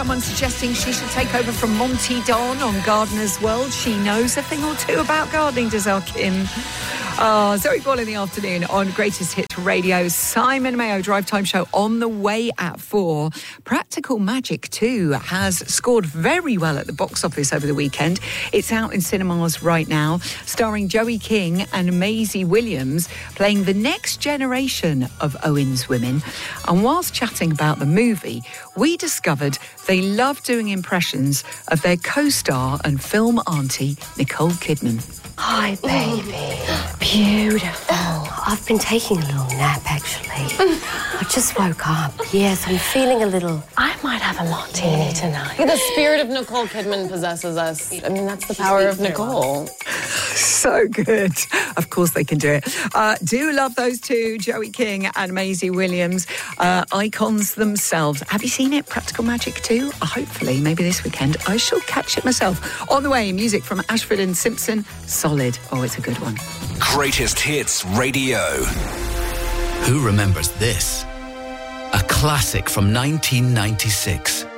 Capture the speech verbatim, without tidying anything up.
Someone suggesting she should take over from Monty Don on Gardener's World. She knows a thing or two about gardening, does our Kim. Oh, Zoe Ball in the afternoon on Greatest Hits Radio. Simon Mayo Drive Time Show on the way at four. Practical Magic two has scored very well at the box office over the weekend. It's out in cinemas right now, starring Joey King and Maisie Williams, playing the next generation of Owen's women. And whilst chatting about the movie, we discovered they love doing impressions of their co-star and film auntie, Nicole Kidman. Hi, baby. Beautiful. I've been taking a little nap, actually. I just woke up. Yes, I'm feeling a little... I might have a martini tonight. The spirit of Nicole Kidman possesses us. I mean, that's the power of Nicole. So good. Of course they can do it. Uh, do love those two, Joey King and Maisie Williams. Uh, icons themselves. Have you seen it, Practical Magic two? Uh, hopefully, maybe this weekend. I shall catch it myself. On the way, music from Ashford and Simpson. Solid. Oh, it's a good one. Greatest Hits Radio. Who remembers this? A classic from nineteen ninety-six.